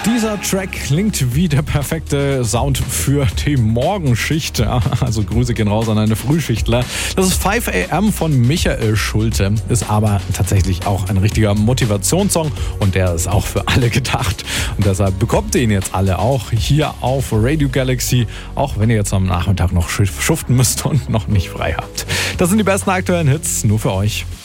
Dieser Track klingt wie der perfekte Sound für die Morgenschicht. Also Grüße gehen raus an eine Frühschichtler. Das ist 5 AM von Michael Schulte. Ist aber tatsächlich auch ein richtiger Motivationssong und der ist auch für alle gedacht. Und deshalb bekommt ihr ihn jetzt alle auch hier auf Radio Galaxy, auch wenn ihr jetzt am Nachmittag noch schuften müsst und noch nicht frei habt. Das sind die besten aktuellen Hits, nur für euch.